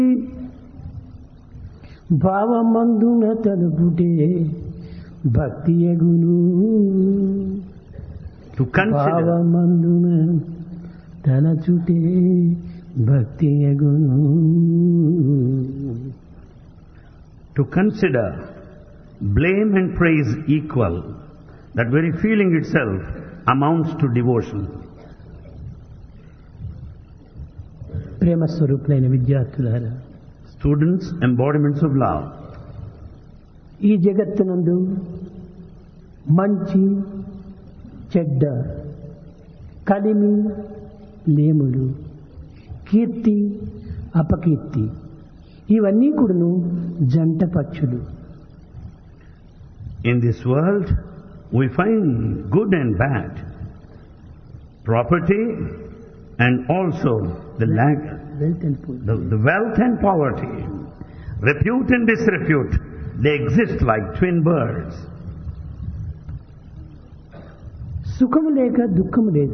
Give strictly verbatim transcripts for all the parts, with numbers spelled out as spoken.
భావమందున తలుపుటే భక్తి యగును. To consider, భావమందున తలచుటే భక్తి యగును. to consider blame and praise equal, that very feeling itself amounts to devotion. ప్రేమ స్వరూపులైన విద్యార్థులారా, Students, embodiments of love. ఈ జగత్తునందు మంచి చెడ్డ, కలిమి లేములు, కీర్తి అపకీర్తి, ఇవన్నీ కూడాను జంట పక్షులు. In this world, we find good and bad, property and also the lack, Wealth and poverty. the, the wealth and poverty, repute and disrepute. They exist like twin birds. సుఖము లేక దుఃఖము లేదు,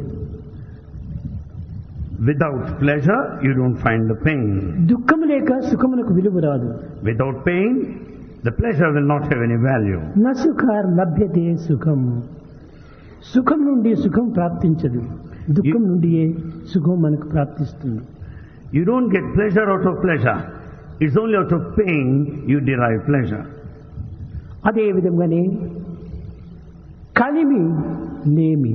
Without pleasure, you don't find the pain. దుఃఖము లేక సుఖమునకు విలువ రాదు. Without pain, the pleasure will not have any value. న సుఖార్ లభ్యతే సుఖం. సుఖం నుండి సుఖం ప్రాప్తించదు, దుఃఖం నుండియే సుఖం మనకు ప్రాప్తిస్తుంది. You don't get pleasure out of pleasure. It's only out of pain you derive pleasure. అదే విధంగానే కలిమి లేమి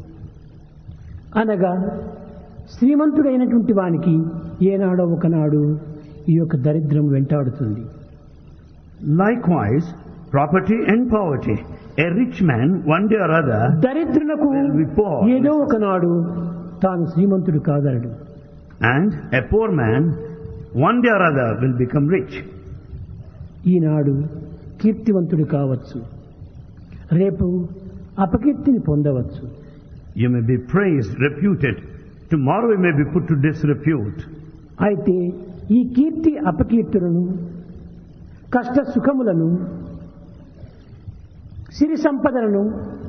అనగా శ్రీమంతుడైనటువంటి వానికి ఏనాడో ఒకనాడు ఈ యొక్క దరిద్రం వెంటాడుతుంది. Likewise, property and poverty. A rich man, one day or other, దరిద్రులకు will be poor. ఏదో ఒకనాడు తాను శ్రీమంతుడు కాగలడు. And a poor man, one day or other, will become rich. ఈనాడు కీర్తివంతుడు కావచ్చు, రేపు అపకీర్తిని పొందవచ్చు. You may be praised, reputed. Tomorrow you may be put to disrepute. అయితే ఈ కీర్తి అపకీర్తులను, కష్ట సుఖములను, సిరి సంపదలను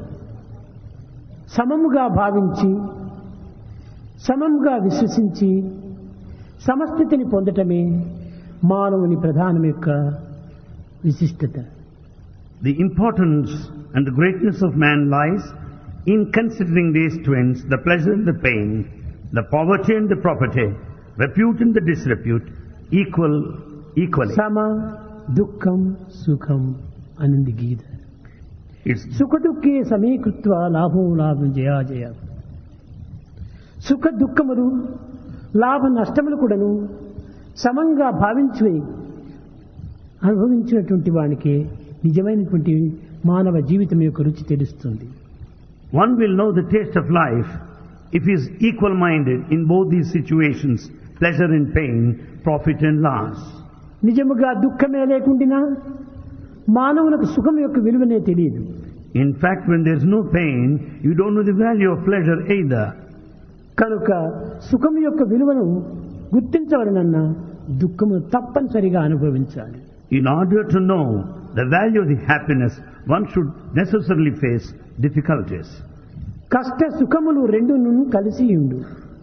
సమముగా భావించి, సమముగా విశ్వసించి సమస్థితిని పొందటమే మానవుని ప్రధానం యొక్క విశిష్టత. The importance and the greatness of man lies in considering these twins, the pleasure and the pain, the poverty and the property, repute and the disrepute, equal, equally. సమ దుఃఖం సుఖం అనింది గీత. It's సుఖ దుఃఖే సమీకృత్వ లాభో లాభం జయా జయ. సుఖ దుఃఖములు, లాభ నష్టములు కూడాను సమంగా భావించి అనుభవించినటువంటి వానికి నిజమైనటువంటి మానవ జీవితం యొక్క రుచి తెలుస్తుంది. One will know the taste of life if he is equal-minded in both these situations, pleasure and pain, profit and loss. నిజముగా దుఃఖమే లేకుండా మానవులకు సుఖం యొక్క విలువనే తెలియదు. In fact, when there is no pain, you don't know the value of pleasure either. కనుక సుఖం యొక్క విలువను గుర్తించవలనన్నా దుఃఖము తప్పనిసరిగా అనుభవించాలి. In order to know the value of the happiness, one should necessarily face difficulties. కష్ట సుఖములు రెండును కలిసి ఉండు.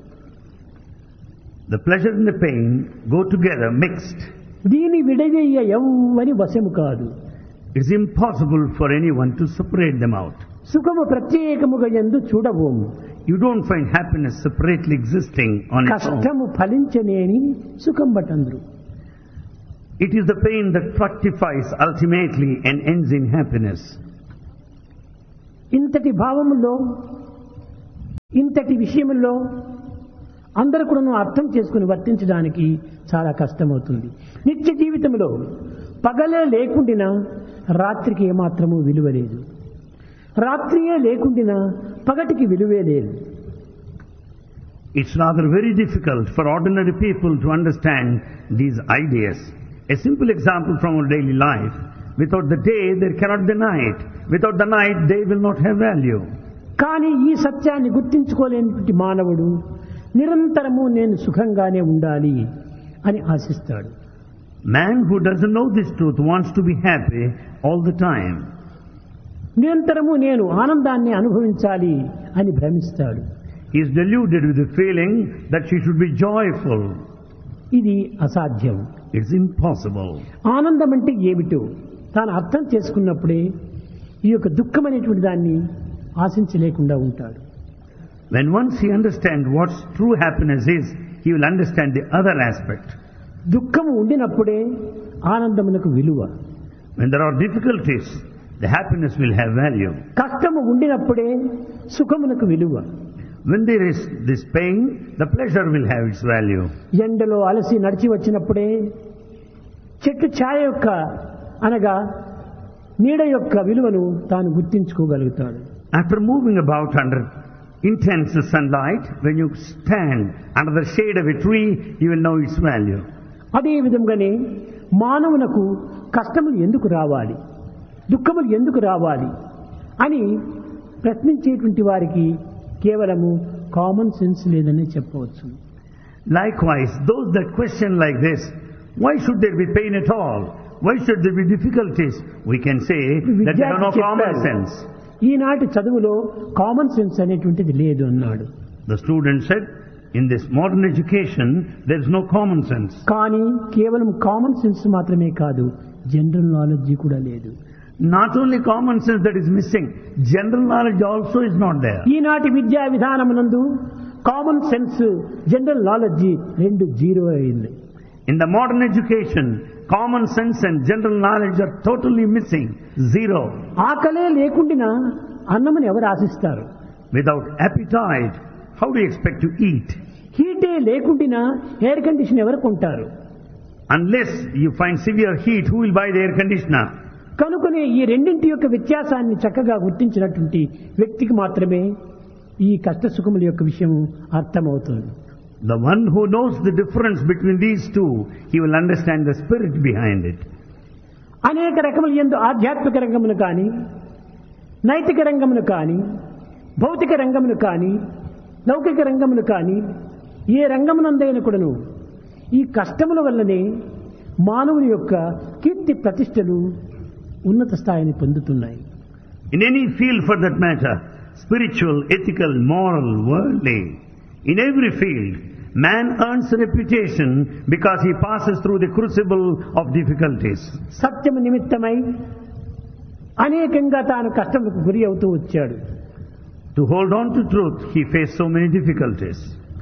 The pleasure and the pain go together, mixed. దీని విడదీయ ఎవ్వరి వశము కాదు. It's impossible for anyone to separate them out. సుఖము ప్రత్యేకముగా యందు చూడబోము. You don't find happiness separately existing on its own. కష్టము ఫలించనేని సుఖం బటంద్రు. It is the pain that fructifies ultimately and ends in happiness. ఇంతటి భావములో, ఇంతటి విషయములో అందరూ కూడా అర్థం చేసుకుని వర్తించడానికి చాలా కష్టమవుతుంది. నిత్య జీవితంలో పగలే లేకుండినా రాత్రికి ఏమాత్రము విలువ లేదు, రాత్రియే లేకుండినా పగటికి విలువే లేదు. It's rather very difficult for ordinary people to understand these ideas. A simple example from our daily life. Without the day, there cannot be night. Without the night, day will not have value. కానీ ఈ సత్యాన్ని గుర్తించుకోలేని మానవుడు నిరంతరము నేను సుఖంగానే ఉండాలి అని ఆశిస్తాడు. Man who doesn't know this truth wants to be happy all the time. నిరంతరము నేను ఆనందాన్ని అనుభవించాలి అని భ్రమిస్తాడు. He is deluded with the feeling that she should be joyful. ఇది అసాధ్యం. It's impossible. ఆనందం అంటే ఏమిటో తాను అర్థం చేసుకున్నప్పుడే ఈ యొక్క దుఃఖం అనేటువంటి దాన్ని ఆశించలేకుండా ఉంటాడు. When once he understands what true happiness is, he will understand the other aspect. దుఃఖం ఉండినప్పుడే ఆనందమునకు విలువ. When there are difficulties, the happiness will have value. కష్టము ఉండినప్పుడే సుఖమునకు విలువ. When there is this pain, the pleasure will have its value. ఎండలో అలసి నడిచి వచ్చినప్పుడే చెట్టు ఛాయ యొక్క అనగా నీడ యొక్క విలువను తాను గుర్తించుకోగలుగుతాడు. After moving about under intense sunlight, when you stand under the shade of a tree, you will know its value. అదే విధంగానే మానవునకు కష్టములు ఎందుకు రావాలి, దుఃఖములు ఎందుకు రావాలి అని ప్రశ్నించేటువంటి వారికి కేవలము కామన్ సెన్స్ లేదని చెప్పవచ్చు. Likewise, those that question like this, why should there be pain at all? Why should there be difficulties? We can say that they have no common sense. ఈనాటి చదువులో కామన్ సెన్స్ అనేటువంటిది లేదు అన్నాడు. The student said, in this modern education, there is no common sense. కానీ కేవలం common sense మాత్రమే కాదు, general knowledge కూడా లేదు. Not only common sense that is missing, general knowledge also is not there. ఈనాటి విద్యా విధానమునందు కామన్ సెన్స్, జనరల్ నాలెడ్జ్ రెండు zero అయింది. In the modern education, common sense and general knowledge are totally missing. Zero. ఆకలే లేకుండా అన్నమును ఎవరు ఆశిస్తారు? Without appetite, how do you expect to eat? హీటే లేకుండా air condition ఎవరు కొంటారు? Unless you find severe heat, who will buy the air conditioner? కనుకనే ఈ రెండింటి యొక్క వ్యత్యాసాన్ని చక్కగా గుర్తించినటువంటి వ్యక్తికి మాత్రమే ఈ కష్ట సుఖముల యొక్క విషయం అర్థమవుతుంది. The one who knows the difference between these two, he will understand the spirit behind it. అనేక రకముల యందు ఆధ్యాత్మిక రంగమును కానీ, నైతిక రంగమును కానీ, భౌతిక రంగమును కానీ, లౌకిక రంగమును కానీ, ఏ రంగమునందైనా కూడాను ఈ కష్టముల వల్లనే మానవుని యొక్క కీర్తి ప్రతిష్టలు ఉన్నత స్థాయిని పొందుతున్నాయి. In any field for that matter, spiritual, ethical, moral, worldly, in every field, man earns reputation because he passes through the crucible of difficulties. సత్యము నిమిత్తమై అనేకంగా తాను కష్టములకు గురి అవుతూ వచ్చాడు. To hold on to truth, he faced so many difficulties.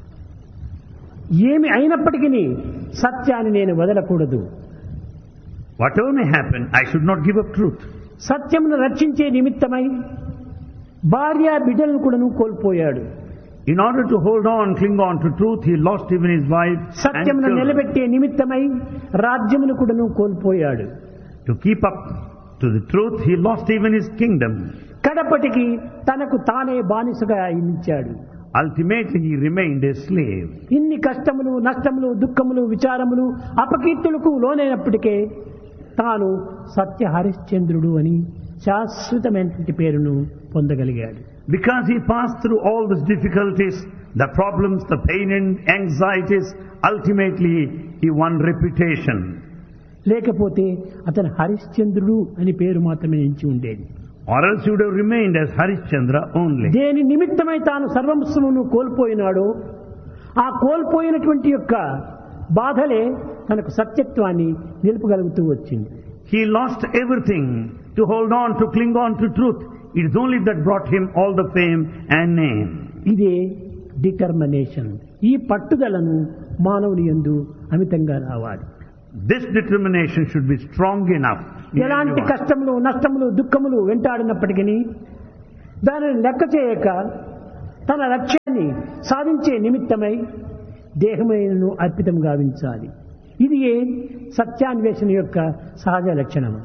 ఏమి అయినప్పటికీ సత్యాన్ని నేను వదలకూడదు. Whatever may happen, I should not give up truth. సత్యమును రక్షించే నిమిత్తమై భార్య బిడ్డలను కూడాను కోల్పోయాడు. In order to hold on, cling on to truth, he lost even his wife and సత్యమును children. నిలబెట్టే నిమిత్తమై రాజ్యమును కూడాను కోల్పోయాడు. To keep up to the truth, he lost even his kingdom. కడపటికి తనకు తానే బానిసగా అయించాడు. Ultimately, he remained a slave. ఇన్ని కష్టములు, నష్టములు, దుఃఖములు, విచారములు, అపకీర్తులకు లోనైనప్పటికే తాను సత్య హరిశ్చంద్రుడు అని శాశ్వతమైనటువంటి పేరును పొందగలిగాడు. Because he passed through all these difficulties, the problems, the pain and anxieties, ultimately he won reputation. లేకపోతే అతను హరిశ్చంద్రుడు అని పేరు మాత్రమే నిలిచి ఉండేది. Or else he would have remained as Harishchandra only. దేని నిమిత్తమై తాను సర్వస్వమును కోల్పోయినాడో ఆ కోల్పోయినటువంటి యొక్క బాధలే తనకు సత్యత్వాన్ని నిలుపగలుగుతూ వచ్చింది. He lost everything to hold on, to cling on to truth. It is only that brought him all the fame and name. ఇదే డిటర్మినేషన్. ఈ పట్టుదలను మానవుని యందు అమితంగా రావాలి. This determination should be strong enough. ఎలాంటి కష్టములు, నష్టములు, దుఃఖములు వెంటాడినప్పటికీ దానిని లెక్క చేయక తన లక్ష్యాన్ని సాధించే నిమిత్తమై దేహమైనను అర్పితం గావించాలి. ఇది సత్యాన్వేషణ యొక్క సహజ లక్షణం.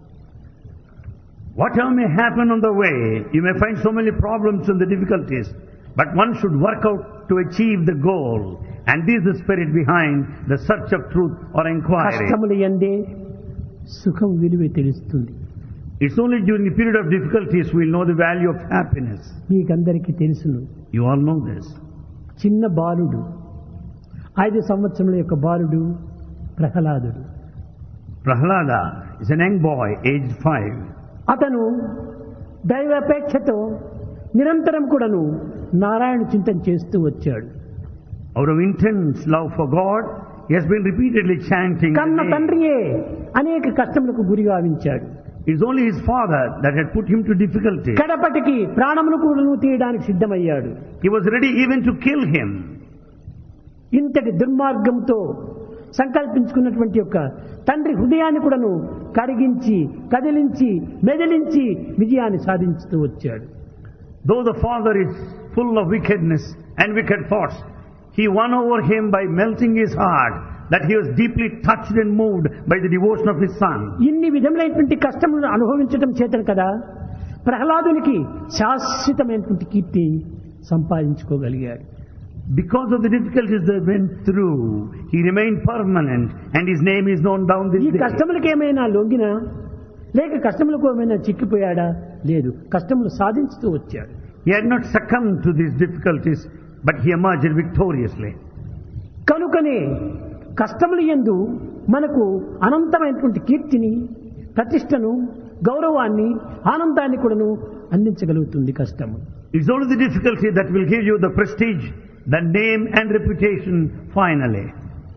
Whatever may happen on the way, you may find so many problems and the difficulties, but one should work out to achieve the goal. And this is the spirit behind the search of truth or inquiry. కష్టములు యందే సుఖం విలువ తెలుస్తుంది. It's only during the period of difficulties we will know the value of happiness. మీకందరికీ తెలుసును. You all know this. చిన్న బాలుడు, ఐదు సంవత్సరముల యొక్క బాలుడు ప్రహ్లాదుడు. Prahlada is an young boy, aged five. అతను దైవాపేక్షతో నిరంతరం కూడాను నారాయణ చింతన చేస్తూ వచ్చాడు. Out of intense love for God, he has been repeatedly chanting the కన్న name. తండ్రియే అనేక కష్టములకు గురి గావించాడు. It's only his father that had put him to difficulty. కడపటికి ప్రాణమును కూడాను తీయడానికి సిద్ధమయ్యాడు. He was ready even to kill him. ఇంతటి దుర్మార్గంతో సంకల్పించుకున్నటువంటి యొక్క తండ్రి హృదయాన్ని కూడాను కరిగించి కదిలించి మెదిలించి విజయాన్ని సాధించుతూ వచ్చాడు. Though the father is full of wickedness and wicked thoughts, he won over him by melting his heart, that he was deeply touched and moved by the devotion of his son. ఇన్ని విధములైనటువంటి కష్టములను అనుభవించడం చేతను కదా ప్రహ్లాదునికి శాశ్వతమైనటువంటి కీర్తి సంపాదించుకోగలిగాడు. Because of the difficulties they went through, he remained permanent and his name is known down this ఈ day. కష్టములకు ఏమైనా లొంగినా లేక కష్టములకు ఏమైనా చిక్కిపోయాడా? లేదు, కష్టములు సాధించుతూ వచ్చాడు. He had not succumbed to these difficulties, but he emerged victoriously. కనుకనే కష్టములు యందు మనకు అనంతమైనటువంటి కీర్తిని, ప్రతిష్టను, గౌరవాన్ని, ఆనందాన్ని కూడాను అందించగలుగుతుంది కష్టము. It's only the difficulty that will give you the prestige, the name and reputation finally.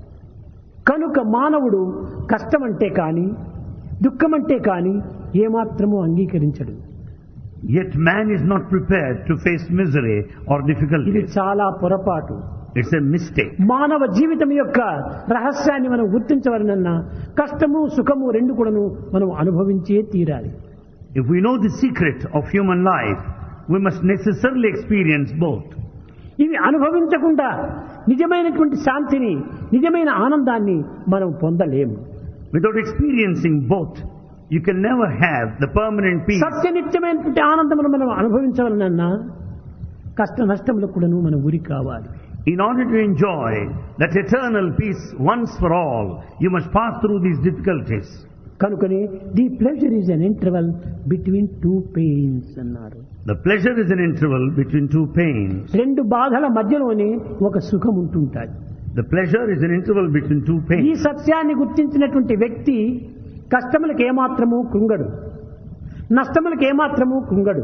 కనుక మానవుడు కష్టమంటే కాని దుఃఖమంటే కాని ఏమాత్రము అంగీకరించడు. Yet man is not prepared to face misery or ఇది difficulties. చాలా పొరపాటు. It's a mistake. మానవ జీవితం యొక్క రహస్యాన్ని మనం గుర్తించవలనన్నా కష్టము సుఖము రెండు కూడాను మనం అనుభవించే తీరాలి. If we know the secret of human life, we must necessarily experience both. ఇవి అనుభవించకుండా నిజమైనటువంటి శాంతిని, నిజమైన ఆనందాన్ని మనం పొందలేము. Without experiencing both, you can never have the permanent peace. సత్యనిత్యమైనటువంటి ఆనందమును మనం అనుభవించవలనన్నా కష్ట నష్టములకు కూడాను మనం గురి కావాలి. In order to enjoy that eternal peace once for all, you must pass through these difficulties. కనుకనే the pleasure is an interval between two pains అన్నారు. The pleasure is an interval between two pains. రెండు బాధల మధ్యలోనే ఒక సుఖం ఉంటుంటాయి. The pleasure is an interval between two ఈ pains. సత్యాన్ని గుర్తించినటువంటి వ్యక్తి కష్టములకు ఏమాత్రము కృంగడు, నష్టములకు ఏమాత్రము కృంగడు,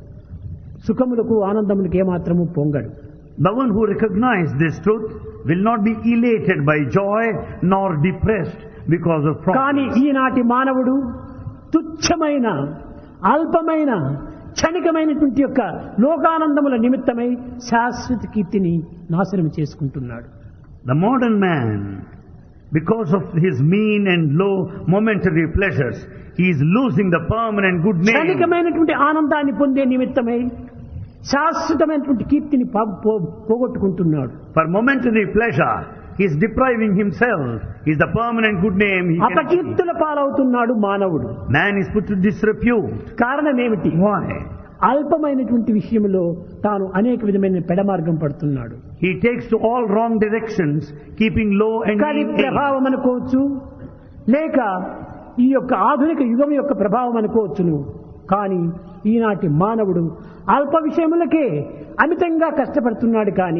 సుఖములకు ఆనందములకు ఏమాత్రము పొంగడు. The one who recognizes this truth will not be elated by joy nor depressed because of కానీ problems. ఈనాటి మానవుడు తుచ్చమైన అల్పమైన క్షణికమైనటువంటి యొక్క లోకానందముల నిమిత్తమై శాశ్వత కీర్తిని నాశనం చేసుకుంటున్నాడు. The modern man, because of his mean and low momentary pleasures, he is losing the permanent good name. క్షణికమైనటువంటి ఆనందాన్ని పొందే నిమిత్తమై శాశ్వతమైనటువంటి కీర్తిని పో- పో- పోగొట్టుకుంటున్నాడు. For momentary pleasure, he is depriving himself. Is the permanent good name he can achieve. అపకీర్తుల పాలవుతున్నాడు మానవుడు. Man is put to disrepute. కారణం ఏమిటి? Why? అల్పమైనటువంటి విషయంలో తాను అనేక విధమైన పెడమార్గం పడుతున్నాడు. He takes to all wrong directions, keeping low and కానీ mean aims. ప్రభావం అనుకోవచ్చు, లేక ఈ యొక్క ఆధునిక యుగం యొక్క ప్రభావం అనుకోవచ్చును. కానీ ఈనాటి మానవుడు అల్ప విషయములకే అమితంగా కష్టపడుతున్నాడు. కానీ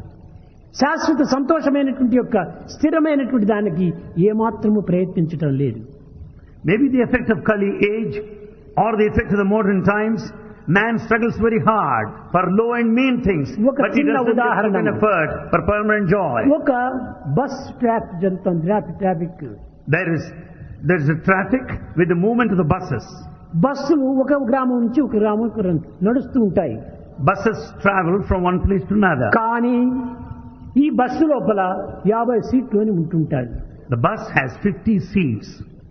శాశ్వత సంతోషమైనటువంటి యొక్క స్థిరమైనటువంటి దానికి ఏమాత్రము ప్రయత్నించటం లేదు. Maybe the effect of Kali age or the effect of the modern times, man struggles very hard for low and mean things, ఒక but he చిన్న doesn't ఉదాహరణ. put an effort for permanent joy. ఒక bus traffic జరుగుతుంది, traffic traffic There is there is a traffic with the movement of the buses. బస్సులు ఒక గ్రామం నుంచి ఒక గ్రామం నడుస్తూ ఉంటాయి. Buses travel from one place to another. కానీ ఈ బస్సు లోపల యాభై సీట్లు అని ఉంటుంటాయి. The bus has fifty seats.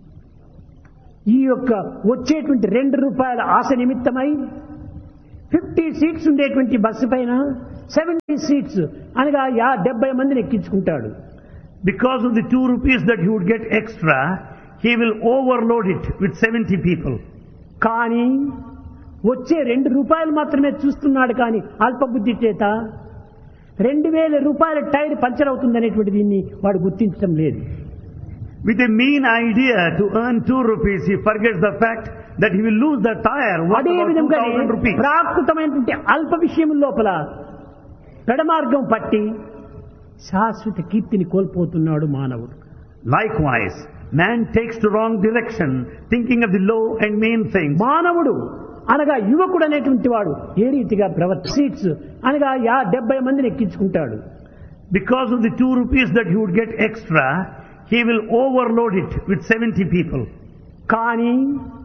ఈ యొక్క వచ్చేటువంటి రెండు రూపాయల ఆశ నిమిత్తమై ఫిఫ్టీ సీట్స్ ఉండేటువంటి బస్సు పైన సెవెంటీ సీట్స్ అనగా యా డెబ్బై మందిని ఎక్కించుకుంటాడు. Because of the two rupees that he would get extra, he will overload it with seventy people. కానీ వచ్చే రెండు రూపాయలు మాత్రమే చూస్తున్నాడు. కానీ అల్పబుద్ధి చేత రెండు వేల రూపాయల టైర్ పంచర్ అవుతుంది అనేటువంటి దీన్ని వాడు గుర్తించడం లేదు. With a mean idea to earn two rupees, he forgets the fact that he will lose the tire worth అదే about two విధంగా thousand rupees. ప్రాకృతమైనటువంటి అల్ప విషయం లోపల పెడమార్గం పట్టి శాశ్వత కీర్తిని కోల్పోతున్నాడు మానవుడు. Likewise, man takes to wrong direction, thinking of the low and mean things. మానవుడు అనగా యువకుడు అనేటువంటి వాడు ఏ రీతిగా ప్రవర్తి సీట్స్ అనగా యా డెబ్బై మందిని ఎక్కించుకుంటాడు. Because of the two rupees that he would get extra, he will overload it with seventy people. కానీ